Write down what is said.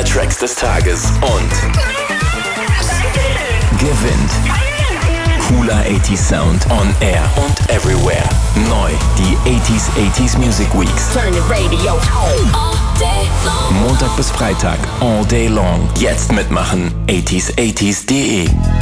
der Tracks des Tages und gewinnt cooler 80s Sound on Air und Everywhere. Neu, die 80s Music Weeks. Turn the radio all day long. Montag bis Freitag, all day long. Jetzt mitmachen, 80s80s.de.